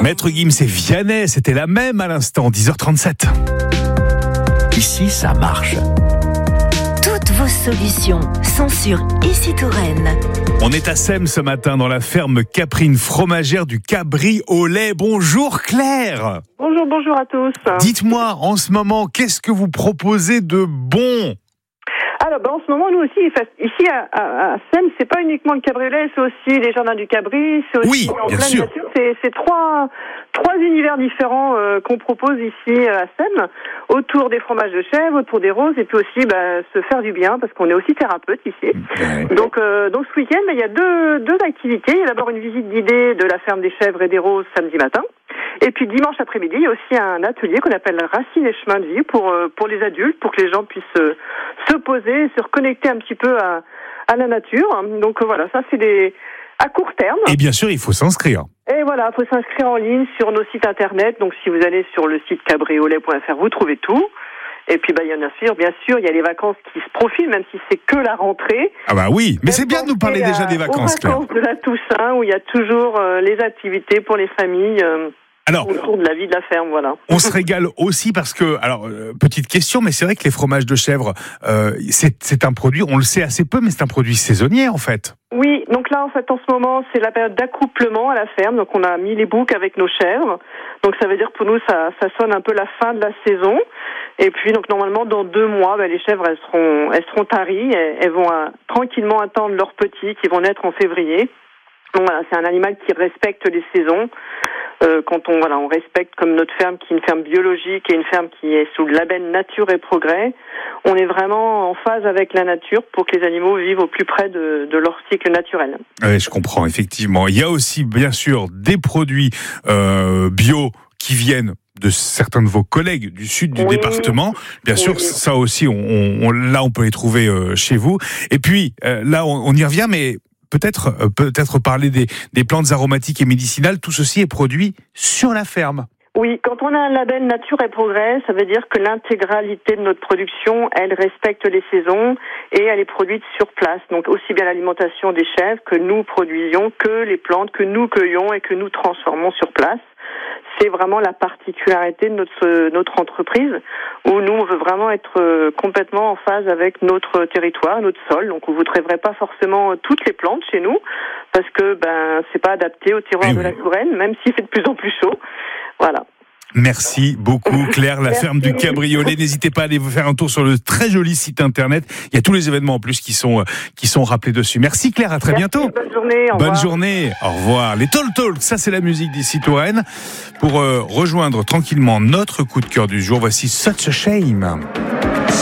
Maître Gims et Vianney, c'était la même à l'instant, 10h37. Ici, ça marche. Toutes vos solutions sont sur Ici Touraine. On est à Sèmes ce matin dans la ferme caprine fromagère du Cabri au lait. Bonjour Claire. Bonjour à tous. Dites-moi, en ce moment, qu'est-ce que vous proposez de bon ? Alors, en ce moment, nous aussi, ici à Sèmes, c'est pas uniquement le cabriolet, c'est aussi les jardins du Cabri, c'est aussi Oui, en bien pleine sûr. nature. C'est trois univers différents qu'on propose ici à Sèmes, autour des fromages de chèvre, autour des roses, et puis aussi se faire du bien, parce qu'on est aussi thérapeute ici. Ouais. Donc ce week-end, il y a deux activités. Il y a d'abord une visite guidée de la ferme des chèvres et des roses samedi matin. Et puis dimanche après-midi, il y a aussi un atelier qu'on appelle Racines et chemins de vie pour les adultes, pour que les gens puissent se poser, se reconnecter un petit peu à la nature. Donc voilà, ça c'est à court terme. Et bien sûr, il faut s'inscrire. Et voilà, il faut s'inscrire en ligne sur nos sites internet. Donc si vous allez sur le site cabriolet.fr, vous trouvez tout. Et puis bien sûr, il y a les vacances qui se profilent, même si c'est que la rentrée. Ah bah oui, mais c'est bien de nous parler déjà des vacances, Claire. Aux vacances de la Toussaint, où il y a toujours les activités pour les familles. Alors, autour de la vie de la ferme, voilà. on se régale aussi parce que, alors, petite question, mais c'est vrai que les fromages de chèvre, c'est un produit, on le sait assez peu, mais c'est un produit saisonnier en fait. Oui, donc là en fait en ce moment c'est la période d'accouplement à la ferme, donc on a mis les boucs avec nos chèvres, donc ça veut dire pour nous ça sonne un peu la fin de la saison, et puis donc normalement dans 2 mois les chèvres elles seront taries, elles vont tranquillement attendre leurs petits qui vont naître en février. Donc voilà, c'est un animal qui respecte les saisons. Quand on respecte comme notre ferme qui est une ferme biologique et une ferme qui est sous le label Nature et Progrès, on est vraiment en phase avec la nature pour que les animaux vivent au plus près de leur cycle naturel. Oui, je comprends, effectivement. Il y a aussi, bien sûr, des produits bio qui viennent de certains de vos collègues du sud du département. Bien sûr, ça aussi, on peut les trouver chez vous. Et puis, là, on y revient, mais peut-être parler des plantes aromatiques et médicinales. Tout ceci est produit sur la ferme. Oui, quand on a un label Nature et Progrès, ça veut dire que l'intégralité de notre production, elle respecte les saisons et elle est produite sur place. Donc aussi bien l'alimentation des chèvres que nous produisions, que les plantes que nous cueillons et que nous transformons sur place. C'est vraiment la particularité de notre entreprise, où nous, on veut vraiment être complètement en phase avec notre territoire, notre sol. Donc, vous ne trouverez pas forcément toutes les plantes chez nous, parce que c'est pas adapté au terroir de la Touraine, même s'il fait de plus en plus chaud. Voilà. Merci beaucoup Claire, la ferme du Cabriolet. N'hésitez pas à aller vous faire un tour sur le très joli site internet. Il y a tous les événements en plus qui sont rappelés dessus. Merci Claire, à très bientôt. Bonne journée. Au revoir. Bonne journée. Au revoir. Les Talk Talk, ça c'est la musique d'Ici Touraine. Pour rejoindre tranquillement notre coup de cœur du jour, voici Such a Shame.